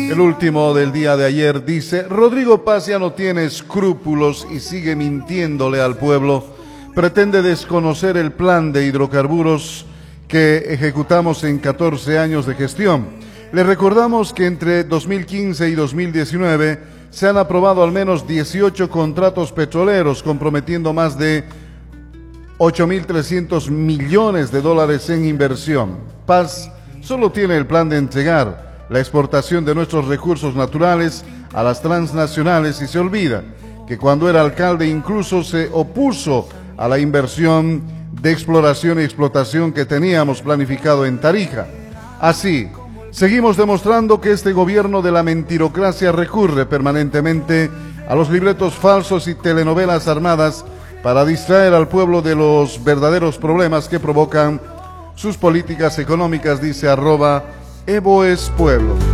El último del día de ayer dice: Rodrigo Paz ya no tiene escrúpulos y sigue mintiéndole al pueblo. Pretende desconocer el plan de hidrocarburos que ejecutamos en 14 años de gestión. Le recordamos que entre 2015 y 2019 se han aprobado al menos 18 contratos petroleros comprometiendo más de 8.300 millones de dólares en inversión. Paz solo tiene el plan de entregar la exportación de nuestros recursos naturales a las transnacionales y se olvida que cuando era alcalde incluso se opuso a la inversión de exploración y explotación que teníamos planificado en Tarija. Así, seguimos demostrando que este gobierno de la mentirocracia recurre permanentemente a los libretos falsos y telenovelas armadas para distraer al pueblo de los verdaderos problemas que provocan sus políticas económicas, dice @EvoEsPueblo.